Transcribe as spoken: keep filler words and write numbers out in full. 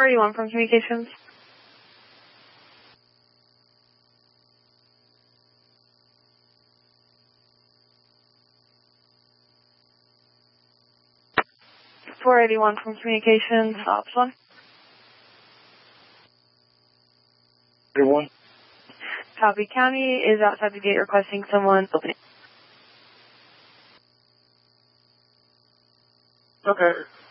four eighty-one from Communications. four eighty-one from Communications, Ops one. Everyone? Copy. County is outside the gate requesting someone opening. Okay.